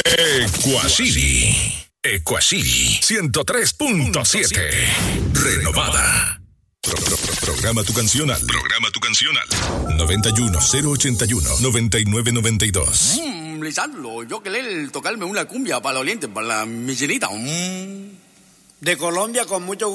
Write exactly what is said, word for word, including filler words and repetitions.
Ecuacity. Ecuacity ciento tres punto siete. Renovada. Pro, pro, pro, programa tu cancional. Programa tu cancional. noventa y uno, cero ochenta y uno, noventa y nueve noventa y dos. Mmm, Lisandro, yo querer tocarme una cumbia para los orientes, para la Michelita. Mm. De Colombia con mucho gusto.